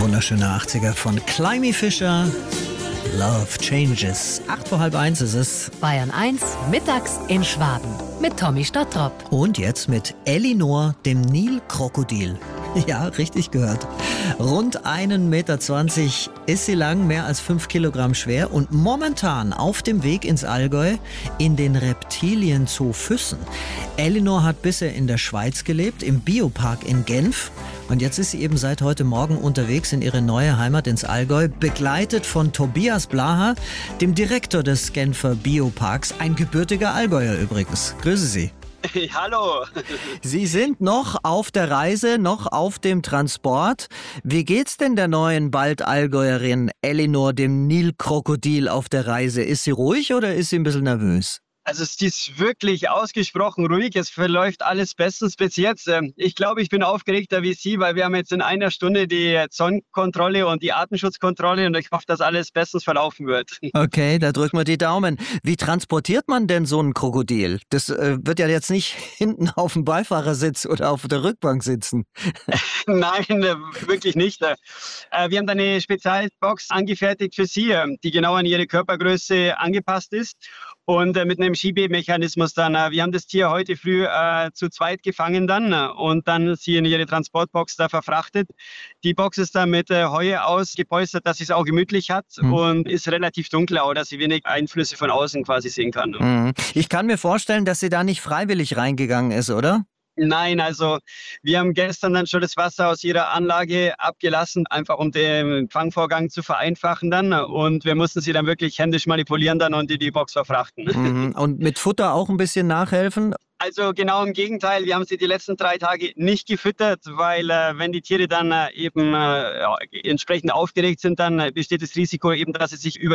Wunderschöne 80er von Climby Fisher. Love Changes. 1:08 ist es. Bayern 1, mittags in Schwaben. Mit Tommy Stottrop. Und jetzt mit Elinor, dem Nilkrokodil. Ja, richtig gehört. Rund 1,20 Meter ist sie lang, mehr als 5 Kilogramm schwer und momentan auf dem Weg ins Allgäu in den Reptilienzoo Füssen. Elinor hat bisher in der Schweiz gelebt, im Biopark in Genf. Und jetzt ist sie eben seit heute Morgen unterwegs in ihre neue Heimat ins Allgäu, begleitet von Tobias Blaha, dem Direktor des Genfer Bioparks, ein gebürtiger Allgäuer übrigens. Grüße Sie. Hey, hallo. Sie sind noch auf der Reise, noch auf dem Transport. Wie geht's denn der neuen Bald-Allgäuerin Elinor, dem Nilkrokodil, auf der Reise? Ist sie ruhig oder ist sie ein bisschen nervös? Also sie ist wirklich ausgesprochen ruhig. Es verläuft alles bestens bis jetzt. Ich glaube, ich bin aufgeregter wie Sie, weil wir haben jetzt in einer Stunde die Zollkontrolle und die Artenschutzkontrolle und ich hoffe, dass alles bestens verlaufen wird. Okay, da drücken wir die Daumen. Wie transportiert man denn so ein Krokodil? Das wird ja jetzt nicht hinten auf dem Beifahrersitz oder auf der Rückbank sitzen. Nein, wirklich nicht. Wir haben da eine Spezialbox angefertigt für Sie, die genau an Ihre Körpergröße angepasst ist. Und mit einem Schiebemechanismus dann. Wir haben das Tier heute früh zu zweit gefangen dann und dann sie in ihre Transportbox da verfrachtet. Die Box ist dann mit Heu ausgepolstert, dass sie es auch gemütlich hat und ist relativ dunkel, auch dass sie wenig Einflüsse von außen quasi sehen kann. Ich kann mir vorstellen, dass sie da nicht freiwillig reingegangen ist, oder? Nein, also wir haben gestern dann schon das Wasser aus ihrer Anlage abgelassen, einfach um den Fangvorgang zu vereinfachen dann. Und wir mussten sie dann wirklich händisch manipulieren dann und in die Box verfrachten. Und mit Futter auch ein bisschen nachhelfen? Also genau im Gegenteil, wir haben sie die letzten 3 Tage nicht gefüttert, weil wenn die Tiere dann eben entsprechend aufgeregt sind, dann besteht das Risiko eben, dass sie sich über